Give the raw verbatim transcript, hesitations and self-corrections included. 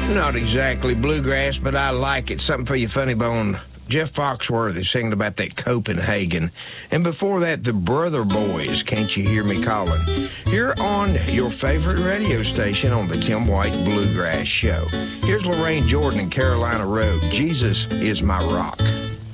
Not exactly bluegrass, but I like it. Something for your funny bone. Jeff Foxworthy singing about that Copenhagen. And before that, the Brother Boys, Can't You Hear Me Calling? Here on your favorite radio station on the Tim White Bluegrass Show. Here's Lorraine Jordan and Carolina Road. Jesus is my rock.